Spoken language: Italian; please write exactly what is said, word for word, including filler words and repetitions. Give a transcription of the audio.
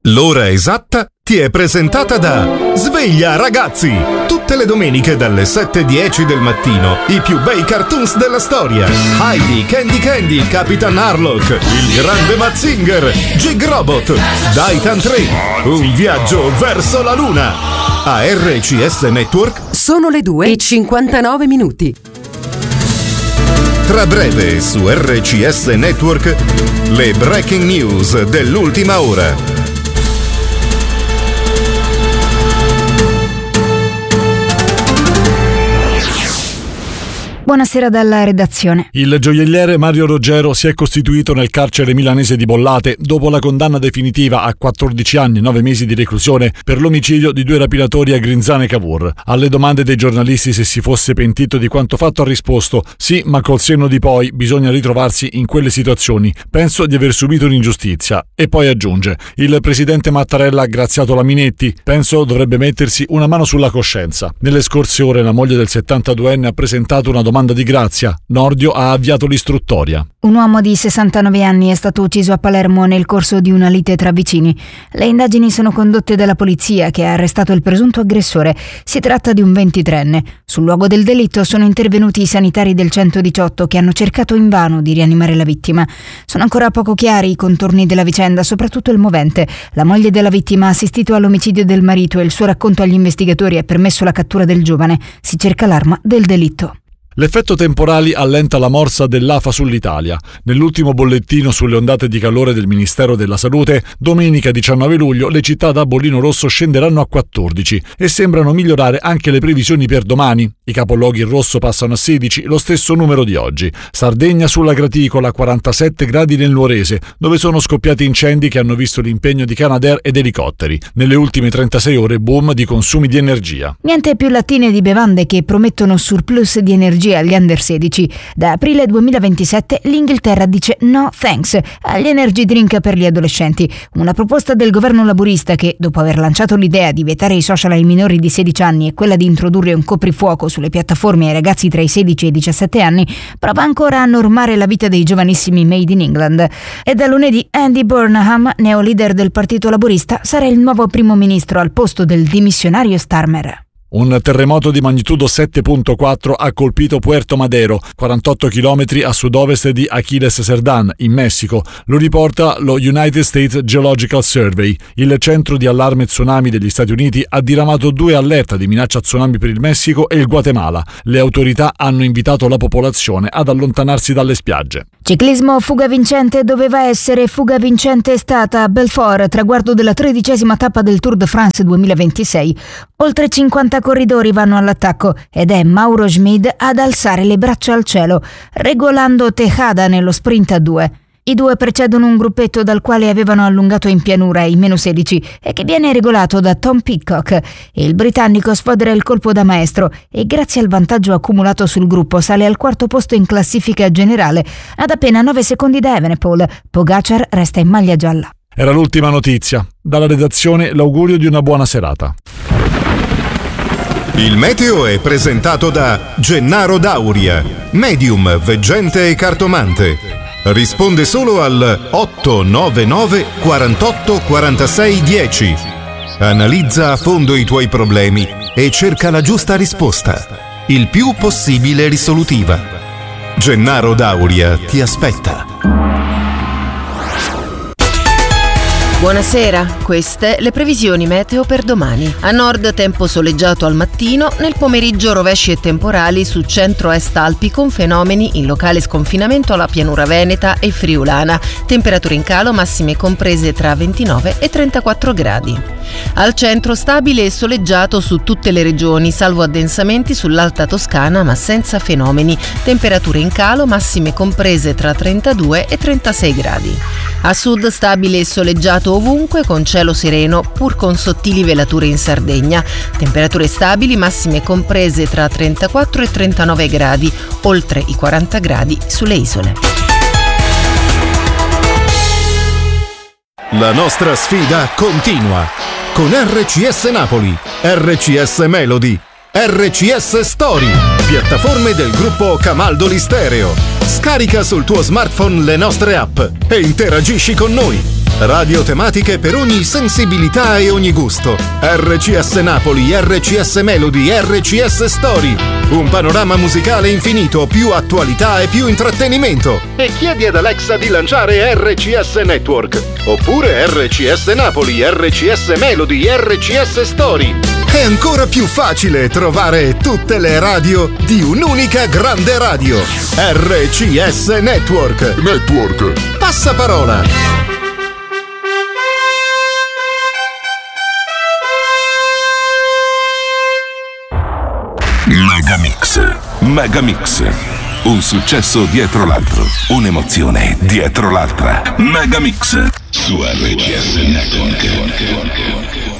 L'ora esatta ti è presentata da Sveglia Ragazzi! Tutte le domeniche dalle sette e dieci del mattino i più bei cartoons della storia. Heidi, Candy Candy, Capitan Harlock, il grande Mazinger, Jig Robot, Daitan tre, un viaggio verso la luna. A R C S Network sono le due e cinquantanove minuti. Tra breve su R C S Network le breaking news dell'ultima ora. Buonasera dalla redazione. Il gioielliere Mario Roggero si è costituito nel carcere milanese di Bollate dopo la condanna definitiva a quattordici anni e nove mesi di reclusione per l'omicidio di due rapinatori a Grinzane e Cavour. Alle domande dei giornalisti se si fosse pentito di quanto fatto ha risposto: sì, ma col senno di poi bisogna ritrovarsi in quelle situazioni. Penso di aver subito un'ingiustizia. E poi aggiunge: il presidente Mattarella ha graziato la Minetti. Penso dovrebbe mettersi una mano sulla coscienza. Nelle scorse ore la moglie del settantaduenne ha presentato una domanda di grazia. Nordio ha avviato l'istruttoria. Un uomo di sessantanove anni è stato ucciso a Palermo nel corso di una lite tra vicini. Le indagini sono condotte dalla polizia, che ha arrestato il presunto aggressore. Si tratta di un ventitreenne. Sul luogo del delitto sono intervenuti i sanitari del centodiciotto, che hanno cercato invano di rianimare la vittima. Sono ancora poco chiari i contorni della vicenda, soprattutto il movente. La moglie della vittima ha assistito all'omicidio del marito e il suo racconto agli investigatori ha permesso la cattura del giovane. Si cerca l'arma del delitto. L'effetto temporali allenta la morsa dell'A F A sull'Italia. Nell'ultimo bollettino sulle ondate di calore del Ministero della Salute, domenica diciannove luglio le città da bollino rosso scenderanno a quattordici e sembrano migliorare anche le previsioni per domani. I capoluoghi in rosso passano a sedici, lo stesso numero di oggi. Sardegna sulla graticola, quarantasette gradi nel Nuorese, dove sono scoppiati incendi che hanno visto l'impegno di Canadair ed elicotteri. Nelle ultime trentasei ore boom di consumi di energia. Niente più lattine di bevande che promettono surplus di energia agli under sedici. Da aprile duemilaventisette l'Inghilterra dice no thanks agli energy drink per gli adolescenti. Una proposta del governo laburista che, dopo aver lanciato l'idea di vietare i social ai minori di sedici anni e quella di introdurre un coprifuoco sulle piattaforme ai ragazzi tra i sedici e i diciassette anni, prova ancora a normare la vita dei giovanissimi made in England. E da lunedì Andy Burnham, neoleader del partito laburista, sarà il nuovo primo ministro al posto del dimissionario Starmer. Un terremoto di magnitudo sette virgola quattro ha colpito Puerto Madero, quarantotto chilometri a sud-ovest di Aquiles Cerdán, in Messico. Lo riporta lo United States Geological Survey. Il centro di allarme tsunami degli Stati Uniti ha diramato due allerta di minaccia tsunami per il Messico e il Guatemala. Le autorità hanno invitato la popolazione ad allontanarsi dalle spiagge. Ciclismo, fuga vincente doveva essere, fuga vincente è stata a Belfort, traguardo della tredicesima tappa del Tour de France duemilaventisei. Oltre cinquanta corridori vanno all'attacco ed è Mauro Schmid ad alzare le braccia al cielo, regolando Tejada nello sprint a due. I due precedono un gruppetto dal quale avevano allungato in pianura i meno sedici e che viene regolato da Tom Pidcock. Il britannico sfodera il colpo da maestro e grazie al vantaggio accumulato sul gruppo sale al quarto posto in classifica generale, ad appena nove secondi da Evenepoel. Pogacar resta in maglia gialla. Era l'ultima notizia. Dalla redazione l'augurio di una buona serata. Il meteo è presentato da Gennaro Dauria, medium, veggente e cartomante. Risponde solo al otto nove nove quarantotto quarantasei dieci. Analizza a fondo i tuoi problemi e cerca la giusta risposta, il più possibile risolutiva. Gennaro Dauria ti aspetta. Buonasera, queste le previsioni meteo per domani. A nord tempo soleggiato al mattino, nel pomeriggio rovesci e temporali su centro-est Alpi con fenomeni in locale sconfinamento alla pianura veneta e friulana. Temperature in calo massime comprese tra ventinove e trentaquattro gradi. Al centro stabile e soleggiato su tutte le regioni, salvo addensamenti sull'Alta Toscana ma senza fenomeni. Temperature in calo massime comprese tra trentadue e trentasei gradi. A sud stabile e soleggiato ovunque con cielo sereno pur con sottili velature in Sardegna. Temperature stabili massime comprese tra trentaquattro e trentanove gradi, oltre i quaranta gradi sulle isole. La nostra sfida continua con R C S Napoli, R C S Melody, R C S Story, piattaforme del gruppo Camaldoli Stereo. Scarica sul tuo smartphone le nostre app e interagisci con noi. Radio tematiche per ogni sensibilità e ogni gusto. R C S Napoli, R C S Melody, R C S Story. Un panorama musicale infinito, più attualità e più intrattenimento. E chiedi ad Alexa di lanciare R C S Network. Oppure R C S Napoli, R C S Melody, R C S Story. È ancora più facile trovare tutte le radio di un'unica grande radio. R C S Network. Network. Passaparola. Megamix. Megamix. Un successo dietro l'altro. Un'emozione dietro l'altra. Megamix. Su R C S Network.